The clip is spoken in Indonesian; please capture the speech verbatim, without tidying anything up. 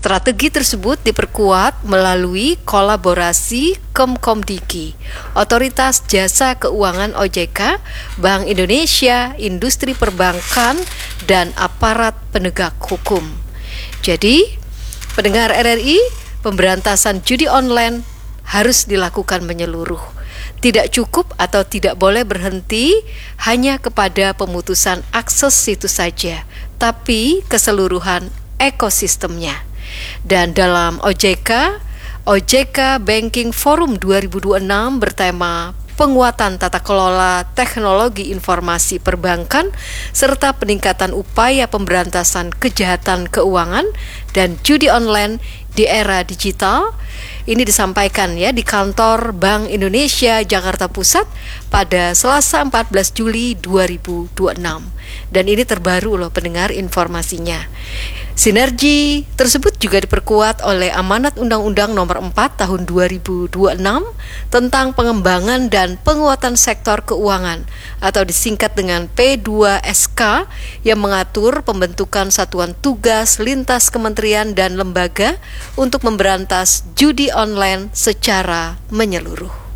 Strategi tersebut diperkuat melalui kolaborasi Kemkomdiki, Otoritas Jasa Keuangan O J K, Bank Indonesia, industri perbankan, dan aparat penegak hukum. Jadi, pendengar R R I, pemberantasan judi online harus dilakukan menyeluruh. Tidak cukup atau tidak boleh berhenti hanya kepada pemutusan akses situs saja, tapi keseluruhan ekosistemnya. Dan dalam O J K, O J K Banking Forum dua ribu dua puluh enam bertema penguatan tata kelola teknologi informasi perbankan serta peningkatan upaya pemberantasan kejahatan keuangan dan judi online di era digital. Ini disampaikan ya di kantor Bank Indonesia Jakarta Pusat pada Selasa empat belas Juli dua ribu dua puluh enam. Dan ini terbaru loh pendengar informasinya. Sinergi tersebut juga diperkuat oleh Amanat Undang-Undang Nomor empat Tahun dua ribu dua puluh enam tentang pengembangan dan penguatan sektor keuangan atau disingkat dengan P dua S K yang mengatur pembentukan satuan tugas lintas kementerian dan lembaga untuk memberantas judi online secara menyeluruh.